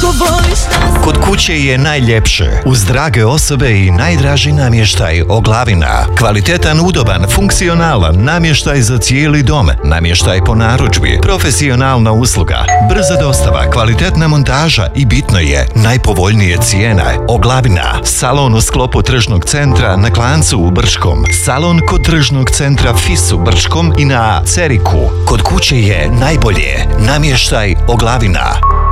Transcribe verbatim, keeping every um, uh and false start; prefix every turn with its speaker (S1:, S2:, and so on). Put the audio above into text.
S1: ako voliš nas.
S2: Kod kuće je najljepše, uz drage osobe i najdraži namještaj Oglavina. Kvalitetan, udoban, funkcionalan namještaj za cijeli dom, namještaj po narudžbi, profesionalna usluga, brza dostava, kvalitetna montaža i bitno je, najpovoljnije cijene. Oglavina, salon u sklopu tržnog centra na Klancu u Brškom, salon kod tržnog centra Fis u Brškom i na Ceriku. Kod kuće je najbolje, namještaj Oglavina.